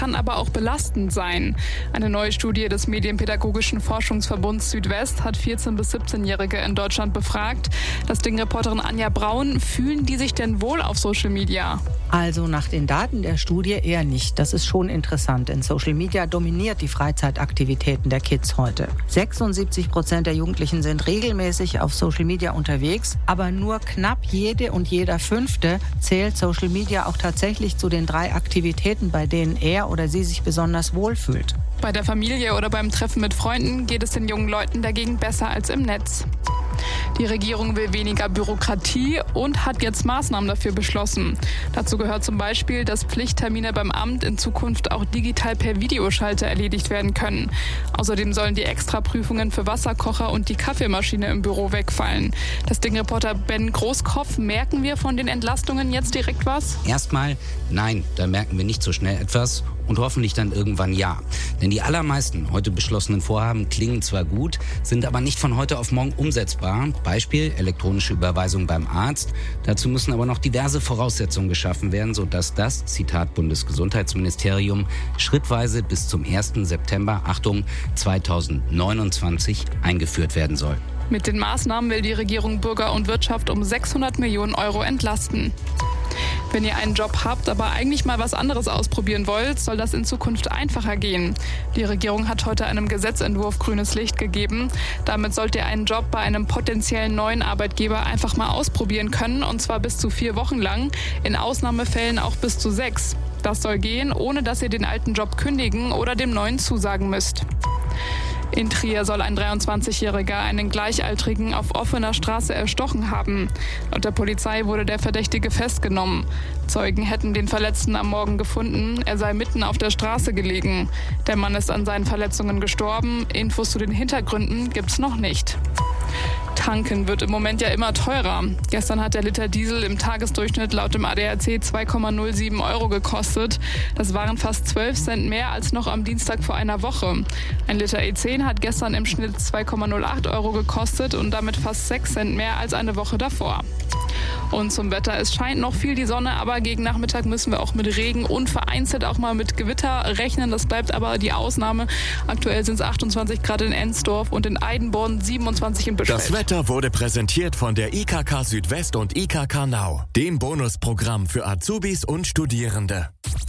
kann aber auch belastend sein. Eine neue Studie des Medienpädagogischen Forschungsverbunds Südwest hat 14- bis 17-Jährige in Deutschland befragt. Das Ding-Reporterin Anja Braun, fühlen die sich denn wohl auf Social Media? Also nach den Daten der Studie eher nicht. Das ist schon interessant, denn Social Media dominiert die Freizeitaktivitäten der Kids heute. 76% der Jugendlichen sind regelmäßig auf Social Media unterwegs, aber nur knapp jede und jeder Fünfte zählt Social Media auch tatsächlich zu den 3 Aktivitäten, bei denen er oder sie sich besonders wohlfühlt. Bei der Familie oder beim Treffen mit Freunden geht es den jungen Leuten dagegen besser als im Netz. Die Regierung will weniger Bürokratie und hat jetzt Maßnahmen dafür beschlossen. Dazu gehört zum Beispiel, dass Pflichttermine beim Amt in Zukunft auch digital per Videoschalter erledigt werden können. Außerdem sollen die Extraprüfungen für Wasserkocher und die Kaffeemaschine im Büro wegfallen. Das Ding-Reporter Ben Großkopf, merken wir von den Entlastungen jetzt direkt was? Erstmal nein, da merken wir nicht so schnell etwas und hoffentlich dann irgendwann ja. Denn die allermeisten heute beschlossenen Vorhaben klingen zwar gut, sind aber nicht von heute auf morgen umsetzbar. Beispiel elektronische Überweisung beim Arzt. Dazu müssen aber noch diverse Voraussetzungen geschaffen werden, sodass das, Zitat Bundesgesundheitsministerium, schrittweise bis zum 1. September, Achtung, 2029 eingeführt werden soll. Mit den Maßnahmen will die Regierung Bürger und Wirtschaft um 600 Millionen Euro entlasten. Wenn ihr einen Job habt, aber eigentlich mal was anderes ausprobieren wollt, soll das in Zukunft einfacher gehen. Die Regierung hat heute einem Gesetzentwurf grünes Licht gegeben. Damit sollt ihr einen Job bei einem potenziellen neuen Arbeitgeber einfach mal ausprobieren können, und zwar bis zu 4 Wochen lang, in Ausnahmefällen auch bis zu 6. Das soll gehen, ohne dass ihr den alten Job kündigen oder dem neuen zusagen müsst. In Trier soll ein 23-Jähriger einen Gleichaltrigen auf offener Straße erstochen haben. Laut der Polizei wurde der Verdächtige festgenommen. Zeugen hätten den Verletzten am Morgen gefunden. Er sei mitten auf der Straße gelegen. Der Mann ist an seinen Verletzungen gestorben. Infos zu den Hintergründen gibt's noch nicht. Tanken wird im Moment ja immer teurer. Gestern hat der Liter Diesel im Tagesdurchschnitt laut dem ADAC 2,07 € gekostet. Das waren fast 12 Cent mehr als noch am Dienstag vor einer Woche. Ein Liter E10 hat gestern im Schnitt 2,08 € gekostet und damit fast 6 Cent mehr als eine Woche davor. Und zum Wetter, es scheint noch viel die Sonne, aber gegen Nachmittag müssen wir auch mit Regen und vereinzelt auch mal mit Gewitter rechnen. Das bleibt aber die Ausnahme. Aktuell sind es 28 Grad in Ensdorf und in Eidenborn 27 in Bischfeld. Das Wetter wurde präsentiert von der IKK Südwest und IKK Now, dem Bonusprogramm für Azubis und Studierende.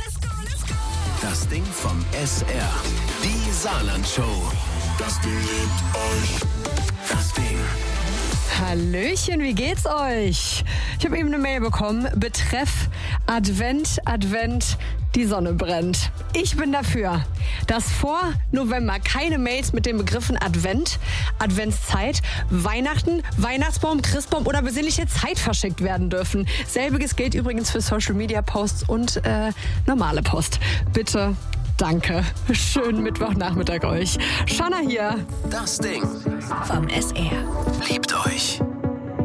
Das Ding vom SR. Die Saarland-Show. Das Ding liebt euch. Das Ding. Hallöchen, wie geht's euch? Ich habe eben eine Mail bekommen, betreff Advent, die Sonne brennt. Ich bin dafür, dass vor November keine Mails mit den Begriffen Advent, Adventszeit, Weihnachten, Weihnachtsbaum, Christbaum oder besinnliche Zeit verschickt werden dürfen. Selbiges gilt übrigens für Social-Media-Posts und normale Post. Bitte. Danke. Schönen Mittwochnachmittag euch. Shanna hier. Das Ding vom SR. liebt euch.